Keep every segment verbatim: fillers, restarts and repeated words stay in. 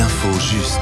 l'info juste.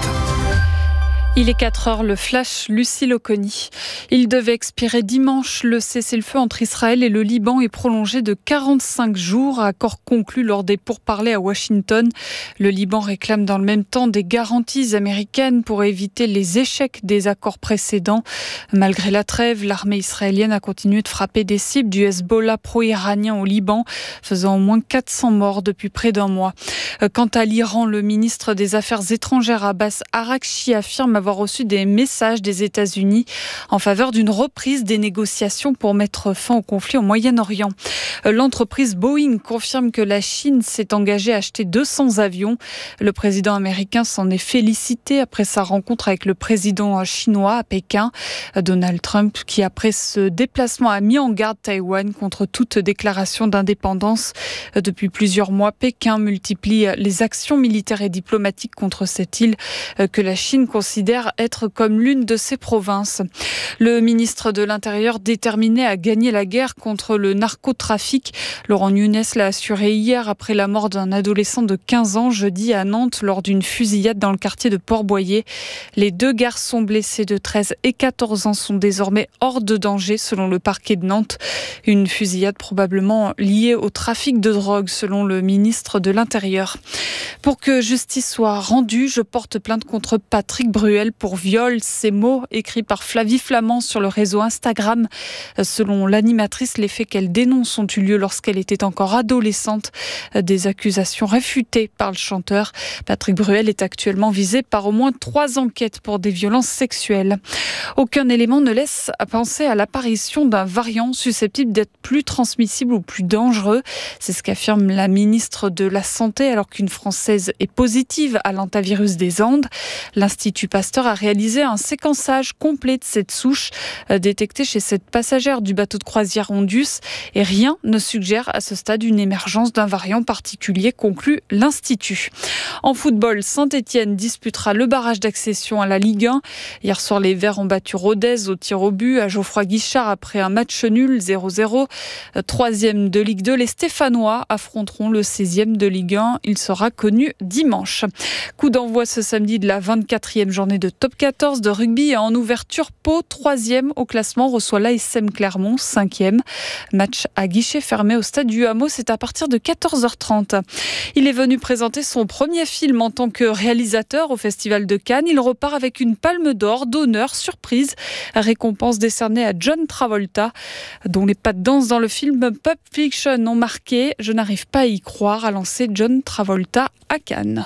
Il est quatre heures, le flash, Lucille Oconi. Il devait expirer dimanche. Le cessez-le-feu entre Israël et le Liban est prolongé de quarante-cinq jours, accord conclu lors des pourparlers à Washington. Le Liban réclame dans le même temps des garanties américaines pour éviter les échecs des accords précédents. Malgré la trêve, l'armée israélienne a continué de frapper des cibles du Hezbollah pro-iranien au Liban, faisant au moins quatre cents morts depuis près d'un mois. Quant à l'Iran, le ministre des Affaires étrangères Abbas Araghchi affirme avoir reçu des messages des États-Unis en faveur d'une reprise des négociations pour mettre fin au conflit au Moyen-Orient. L'entreprise Boeing confirme que la Chine s'est engagée à acheter deux cents avions. Le président américain s'en est félicité après sa rencontre avec le président chinois à Pékin. Donald Trump, qui après ce déplacement a mis en garde Taïwan contre toute déclaration d'indépendance. Depuis plusieurs mois, Pékin multiplie les actions militaires et diplomatiques contre cette île que la Chine considère être comme l'une de ses provinces. Le ministre de l'Intérieur déterminé à gagner la guerre contre le narcotrafic. Laurent Nunez l'a assuré hier après la mort d'un adolescent de quinze ans jeudi à Nantes lors d'une fusillade dans le quartier de Port-Boyer. Les deux garçons blessés de treize et quatorze ans sont désormais hors de danger selon le parquet de Nantes. Une fusillade probablement liée au trafic de drogue selon le ministre de l'Intérieur. Pour que justice soit rendue, je porte plainte contre Patrick Bruel pour viol. Ces mots écrits par Flavie Flament sur le réseau Instagram. Selon l'animatrice, les faits qu'elle dénonce ont eu lieu lorsqu'elle était encore adolescente. Des accusations réfutées par le chanteur. Patrick Bruel est actuellement visé par au moins trois enquêtes pour des violences sexuelles. Aucun élément ne laisse à penser à l'apparition d'un variant susceptible d'être plus transmissible ou plus dangereux. C'est ce qu'affirme la ministre de la Santé alors qu'une Française est positive à l'hantavirus des Andes. L'Institut Pasteur a réalisé un séquençage complet de cette souche euh, détectée chez cette passagère du bateau de croisière Ondus et rien ne suggère à ce stade une émergence d'un variant particulier, conclut l'Institut. En football, Saint-Étienne disputera le barrage d'accession à la Ligue un. Hier soir, les Verts ont battu Rodez au tir au but à Geoffroy Guichard après un match nul zéro zéro. Troisième de Ligue deux, les Stéphanois affronteront le seizième de Ligue un. Il sera connu dimanche. Coup d'envoi ce samedi de la vingt-quatrième journée de top quatorze de rugby. En ouverture, Pau, troisième au classement, reçoit l'A S M Clermont, cinquième. Match à guichet fermé au stade du Hameau, c'est à partir de quatorze heures trente. Il est venu présenter son premier film en tant que réalisateur au Festival de Cannes. Il repart avec une palme d'or d'honneur surprise, récompense décernée à John Travolta, dont les pas de danse dans le film Pulp Fiction ont marqué. Je n'arrive pas à y croire, a lancé John Travolta à Cannes.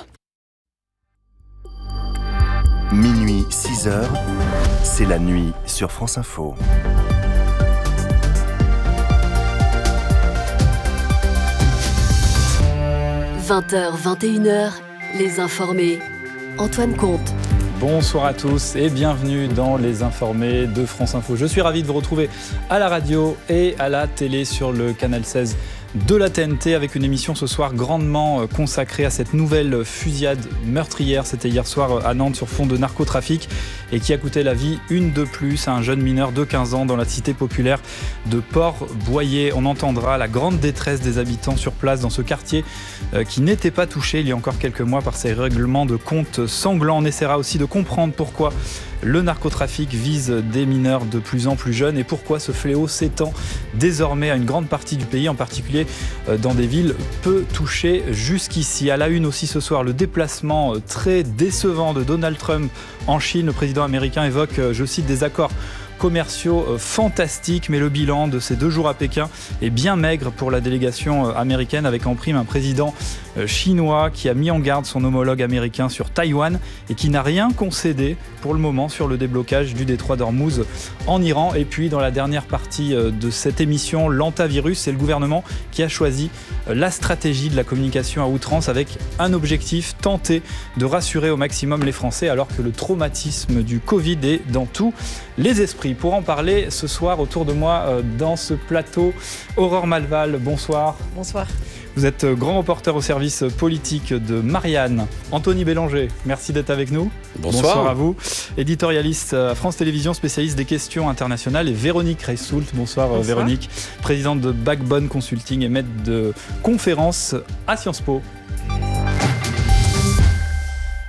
Minuit, six heures, c'est la nuit sur France Info. vingt heures, vingt et une heures, Les Informés. Antoine Comte. Bonsoir à tous et bienvenue dans Les Informés de France Info. Je suis ravi de vous retrouver à la radio et à la télé sur le canal seize de la T N T avec une émission ce soir grandement consacrée à cette nouvelle fusillade meurtrière. C'était hier soir à Nantes sur fond de narcotrafic et qui a coûté la vie une de plus à un jeune mineur de quinze ans dans la cité populaire de Port-Boyer. On entendra la grande détresse des habitants sur place dans ce quartier qui n'était pas touché il y a encore quelques mois par ces règlements de compte sanglants. On essaiera aussi de comprendre pourquoi le narcotrafic vise des mineurs de plus en plus jeunes et pourquoi ce fléau s'étend désormais à une grande partie du pays, en particulier dans des villes peu touchées jusqu'ici. À la une aussi ce soir, le déplacement très décevant de Donald Trump en Chine. Le président américain évoque, je cite, des accords commerciaux fantastiques, mais le bilan de ces deux jours à Pékin est bien maigre pour la délégation américaine, avec en prime un président chinois qui a mis en garde son homologue américain sur Taïwan et qui n'a rien concédé pour le moment sur le déblocage du détroit d'Ormuz en Iran. Et puis dans la dernière partie de cette émission, l'hantavirus, c'est le gouvernement qui a choisi la stratégie de la communication à outrance avec un objectif, tenter de rassurer au maximum les Français alors que le traumatisme du Covid est dans tous les esprits. Pour en parler ce soir autour de moi dans ce plateau, Aurore Malval, bonsoir. Bonsoir. Vous êtes grand reporter au service politique de Marianne. Anthony Bélanger, merci d'être avec nous. Bonsoir. Bonsoir à vous. Éditorialiste à France Télévisions, spécialiste des questions internationales. Et Véronique Reissoult, bonsoir, bonsoir Véronique, présidente de Backbone Consulting et maître de conférences à Sciences Po.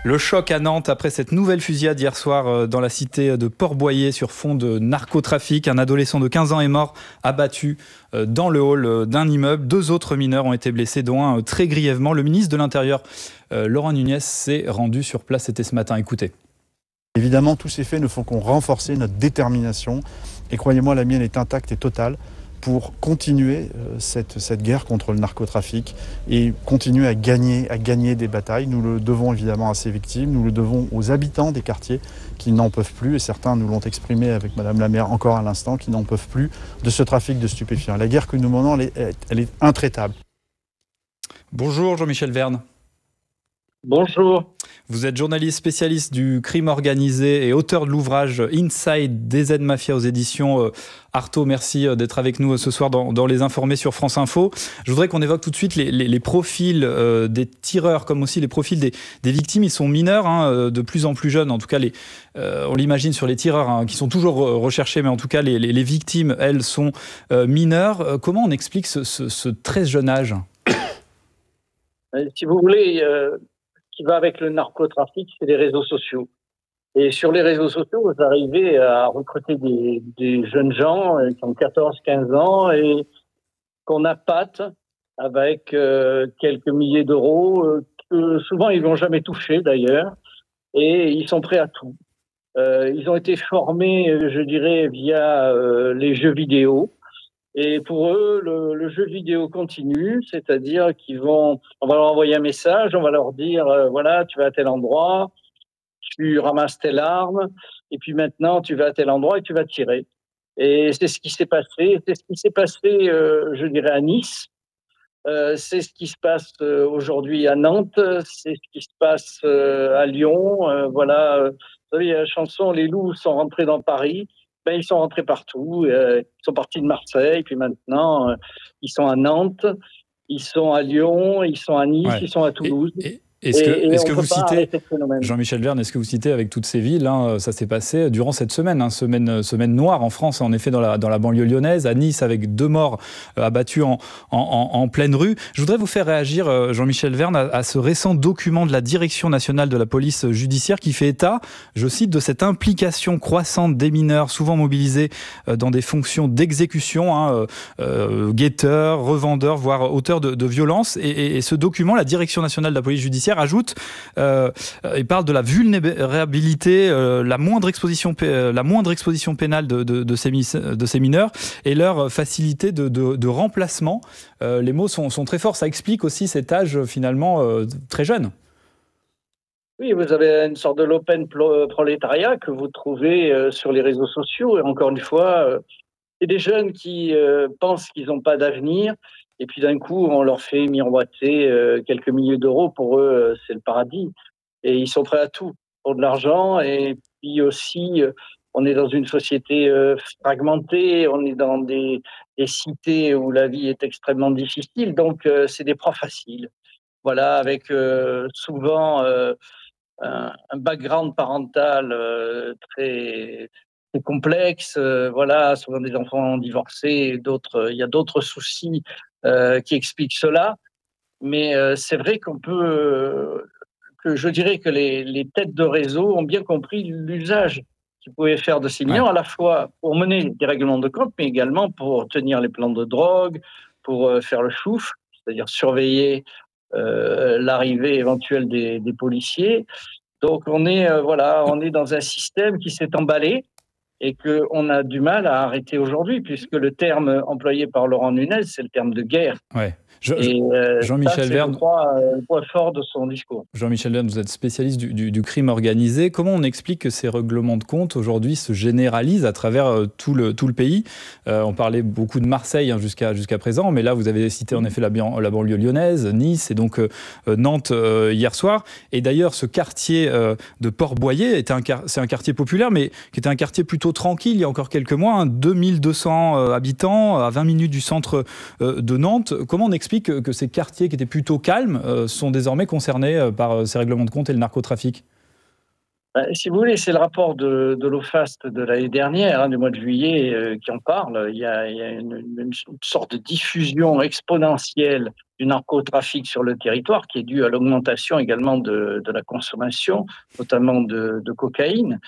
Le choc à Nantes après cette nouvelle fusillade hier soir dans la cité de Port-Boyer sur fond de narcotrafic. Un adolescent de quinze ans est mort, abattu dans le hall d'un immeuble. Deux autres mineurs ont été blessés, dont un très grièvement. Le ministre de l'Intérieur, Laurent Nunez, s'est rendu sur place. C'était ce matin. Écoutez. Évidemment, tous ces faits ne font qu'on renforcer notre détermination. Et croyez-moi, la mienne est intacte et totale pour continuer cette, cette guerre contre le narcotrafic et continuer à gagner, à gagner des batailles. Nous le devons évidemment à ces victimes, nous le devons aux habitants des quartiers qui n'en peuvent plus, et certains nous l'ont exprimé avec Madame la maire encore à l'instant, qui n'en peuvent plus de ce trafic de stupéfiants. La guerre que nous menons, elle est, elle est intraitable. Bonjour Jean-Michel Verne. Bonjour. Vous êtes journaliste spécialiste du crime organisé et auteur de l'ouvrage Inside D Z Mafia aux éditions Artaud. Merci d'être avec nous ce soir dans, dans Les Informés sur France Info. Je voudrais qu'on évoque tout de suite les, les, les profils euh, des tireurs, comme aussi les profils des, des victimes. Ils sont mineurs, hein, de plus en plus jeunes. En tout cas, les, euh, on l'imagine sur les tireurs, hein, qui sont toujours recherchés, mais en tout cas, les, les, les victimes, elles, sont euh, mineures. Euh, comment on explique ce, ce, ce très jeune âge ? Si vous voulez... Euh... qui va avec le narcotrafic, c'est les réseaux sociaux. Et sur les réseaux sociaux, vous arrivez à recruter des, des jeunes gens qui ont quatorze, quinze ans et qu'on appâte avec euh, quelques milliers d'euros, euh, que souvent ils n'ont jamais touché d'ailleurs, et ils sont prêts à tout. Euh, ils ont été formés, je dirais, via euh, les jeux vidéo. Et pour eux, le, le jeu vidéo continue, c'est-à-dire qu'ils vont, on va leur envoyer un message, on va leur dire, euh, voilà, tu vas à tel endroit, tu ramasses telle arme, et puis maintenant tu vas à tel endroit et tu vas tirer. Et c'est ce qui s'est passé, c'est ce qui s'est passé, euh, je dirais, à Nice, euh, c'est ce qui se passe euh, aujourd'hui à Nantes, c'est ce qui se passe euh, à Lyon, euh, voilà. Euh, vous savez, il y a la chanson, les loups sont rentrés dans Paris. Ben, ils sont rentrés partout. Euh, ils sont partis de Marseille, puis maintenant, euh, ils sont à Nantes, ils sont à Lyon, ils sont à Nice, ouais. Ils sont à Toulouse. Et, et... Est-ce que, et, et est-ce que vous citez, Jean-Michel Verne, est-ce que vous citez avec toutes ces villes, hein, ça s'est passé durant cette semaine, hein, semaine, semaine noire en France, en effet dans la, dans la banlieue lyonnaise, à Nice, avec deux morts euh, abattus en, en, en, en pleine rue. Je voudrais vous faire réagir, euh, Jean-Michel Verne, à, à ce récent document de la Direction nationale de la police judiciaire qui fait état, je cite, de cette implication croissante des mineurs, souvent mobilisés euh, dans des fonctions d'exécution, hein, euh, guetteurs, revendeurs, voire auteurs de, de violences. Et, et, et ce document, la Direction nationale de la police judiciaire, ajoute euh, et parle de la vulnérabilité, euh, la moindre exposition, euh, la moindre exposition pénale de, de, de, ces, de ces mineurs et leur facilité de, de, de remplacement. Euh, les mots sont, sont très forts. Ça explique aussi cet âge finalement euh, très jeune. Oui, vous avez une sorte de l'open prolétariat que vous trouvez euh, sur les réseaux sociaux. Et encore une fois, euh, c'est des jeunes qui euh, pensent qu'ils n'ont pas d'avenir. Et puis d'un coup, on leur fait miroiter euh, quelques milliers d'euros. Pour eux, euh, c'est le paradis. Et ils sont prêts à tout pour de l'argent. Et puis aussi, euh, on est dans une société euh, fragmentée. On est dans des, des cités où la vie est extrêmement difficile. Donc, euh, c'est des proies faciles. Voilà, avec euh, souvent euh, un, un background parental euh, très... C'est complexe, euh, voilà, souvent des enfants divorcés, d'autres, il y a d'autres soucis euh, qui expliquent cela. Mais euh, c'est vrai qu'on peut, euh, que je dirais que les, les têtes de réseau ont bien compris l'usage qu'ils pouvaient faire de ces mineurs, ouais. À la fois pour mener des règlements de compte, mais également pour tenir les plans de drogue, pour euh, faire le chouf, c'est-à-dire surveiller euh, l'arrivée éventuelle des, des policiers. Donc on est, euh, voilà, on est dans un système qui s'est emballé et qu'on a du mal à arrêter aujourd'hui, puisque le terme employé par Laurent Nunez, c'est le terme de guerre. Ouais. Je, et euh, Jean-Michel ça, c'est Verne, le point, euh, point fort de son discours. Jean-Michel Verne, vous êtes spécialiste du, du, du crime organisé. Comment on explique que ces règlements de compte, aujourd'hui, se généralisent à travers euh, tout, le, tout le pays ? euh, On parlait beaucoup de Marseille hein, jusqu'à, jusqu'à présent, mais là, vous avez cité en effet la, la banlieue lyonnaise, Nice et donc euh, Nantes euh, hier soir. Et d'ailleurs, ce quartier euh, de Port-Boyer, était un, c'est un quartier populaire, mais qui était un quartier plutôt tranquille il y a encore quelques mois, hein, deux mille deux cents euh, habitants, à vingt minutes du centre euh, de Nantes. Comment on explique que, que ces quartiers qui étaient plutôt calmes euh, sont désormais concernés euh, par euh, ces règlements de compte et le narcotrafic ? Ben, si vous voulez, c'est le rapport de, de l'OFAST de l'année dernière, hein, du mois de juillet, euh, qui en parle. Il y a, il y a une, une sorte de diffusion exponentielle du narcotrafic sur le territoire, qui est dû à l'augmentation également de, de la consommation, notamment de, de cocaïne.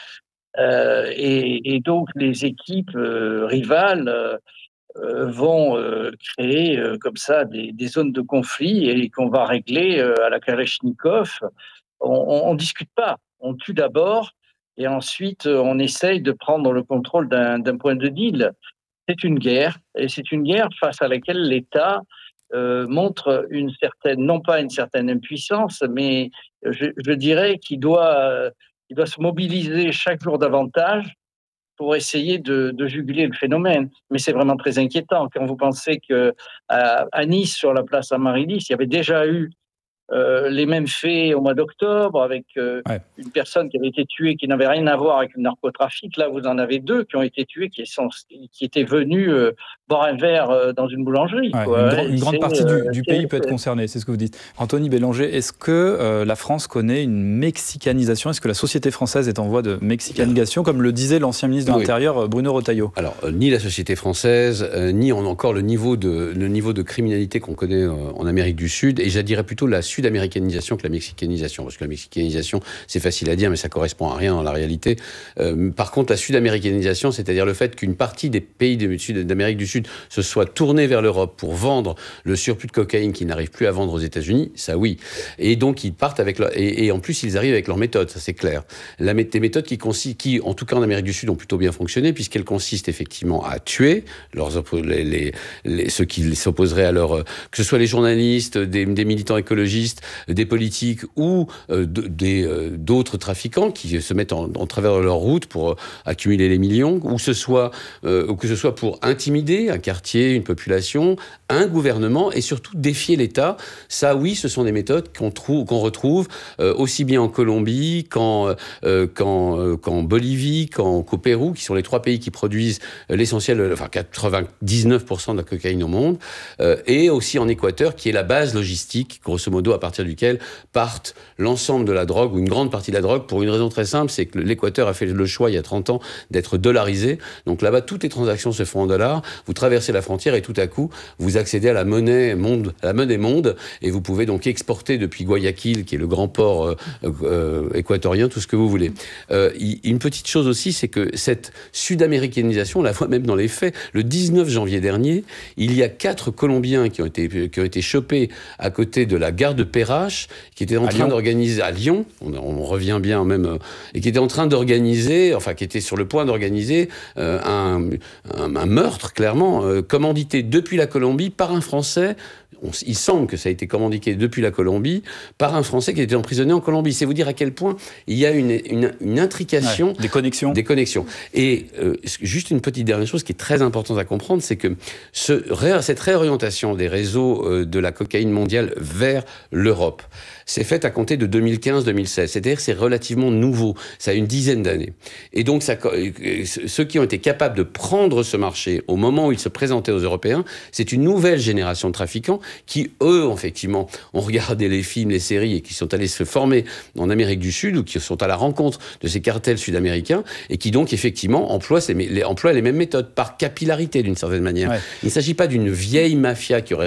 Euh, et, et donc les équipes euh, rivales euh, vont euh, créer euh, comme ça des, des zones de conflit et qu'on va régler euh, à la Kalachnikov. On ne discute pas, on tue d'abord et ensuite on essaye de prendre le contrôle d'un, d'un point de deal. C'est une guerre et c'est une guerre face à laquelle l'État euh, montre une certaine, non pas une certaine impuissance, mais je, je dirais qu'il doit... Euh, Il doit se mobiliser chaque jour davantage pour essayer de, de juguler le phénomène. Mais c'est vraiment très inquiétant quand vous pensez qu'à à Nice, sur la place Amaryllis, il y avait déjà eu euh, les mêmes faits au mois d'octobre avec euh, ouais. une personne qui avait été tuée qui n'avait rien à voir avec le narcotrafic. Là, vous en avez deux qui ont été tués, qui, sont, qui étaient venus euh, boire un verre euh, dans une boulangerie. Ouais, quoi. Une, gro- une grande partie euh, du, du pays peut être concernée, c'est ce que vous dites. Anthony Bélanger, est-ce que euh, la France connaît une mexicanisation ? Est-ce que la société française est en voie de mexicanisation, comme le disait l'ancien ministre de oui. l'Intérieur, Bruno Retailleau ? Alors, euh, ni la société française, euh, ni on encore le niveau, de, le niveau de criminalité qu'on connaît euh, en Amérique du Sud, et je dirais plutôt la sud-américanisation que la mexicanisation, parce que la mexicanisation, c'est facile à dire, mais ça correspond à rien dans la réalité. Euh, par contre, la sud-américanisation, c'est-à-dire le fait qu'une partie des pays de, d'Amérique du Sud se soit tournée vers l'Europe pour vendre le surplus de cocaïne qu'ils n'arrivent plus à vendre aux États-Unis, ça oui. Et donc, ils partent avec leur, et, et en plus, ils arrivent avec leurs méthodes, ça c'est clair. La, des méthodes qui, qui, en tout cas en Amérique du Sud, ont plutôt bien fonctionné, puisqu'elles consistent effectivement à tuer leurs, les, les, les, ceux qui s'opposeraient à leur... Que ce soit les journalistes, des, des militants écologistes, des politiques ou euh, de, des, euh, d'autres trafiquants qui se mettent en, en travers de leur route pour euh, accumuler les millions, ou, ce soit, euh, ou que ce soit pour intimider un quartier, une population, un gouvernement, et surtout défier l'État. Ça, oui, ce sont des méthodes qu'on, trouve, qu'on retrouve euh, aussi bien en Colombie qu'en, euh, qu'en, euh, qu'en Bolivie, qu'en, qu'au Pérou, qui sont les trois pays qui produisent l'essentiel, enfin quatre-vingt-dix-neuf pour cent de la cocaïne au monde, euh, et aussi en Équateur, qui est la base logistique, grosso modo, à partir duquel partent l'ensemble de la drogue, ou une grande partie de la drogue, pour une raison très simple, c'est que l'Équateur a fait le choix, il y a trente ans, d'être dollarisé. Donc là-bas, toutes les transactions se font en dollars. Vous traversez la frontière et tout à coup, vous accédez à la monnaie monde, à la monnaie monde, et vous pouvez donc exporter depuis Guayaquil, qui est le grand port euh, euh, équatorien, tout ce que vous voulez. Euh, une petite chose aussi, c'est que cette sud-américanisation, on la voit même dans les faits. Le dix-neuf janvier dernier, il y a quatre Colombiens qui ont été, qui ont été chopés à côté de la gare de Perrache, qui était en à train Lyon. d'organiser, à Lyon, on, on revient bien même, euh, et qui était en train d'organiser, enfin qui était sur le point d'organiser euh, un, un, un meurtre, clairement, euh, commandité depuis la Colombie par un Français. On, il semble que ça a été commandité depuis la Colombie par un Français qui était emprisonné en Colombie. C'est vous dire à quel point il y a une, une, une intrication. Ouais, des connexions. Des connexions. Et euh, juste une petite dernière chose qui est très importante à comprendre, c'est que ce, cette réorientation des réseaux euh, de la cocaïne mondiale vers l'Europe, c'est fait à compter de deux mille quinze deux mille seize. C'est-à-dire que c'est relativement nouveau. Ça a une dizaine d'années. Et donc, ça, ceux qui ont été capables de prendre ce marché au moment où il se présentait aux Européens, c'est une nouvelle génération de trafiquants qui, eux, effectivement, ont regardé les films, les séries et qui sont allés se former en Amérique du Sud ou qui sont à la rencontre de ces cartels sud-américains et qui, donc, effectivement, emploient, ces, les, emploient les mêmes méthodes par capillarité, d'une certaine manière. Ouais. Il ne s'agit pas d'une vieille mafia qui aurait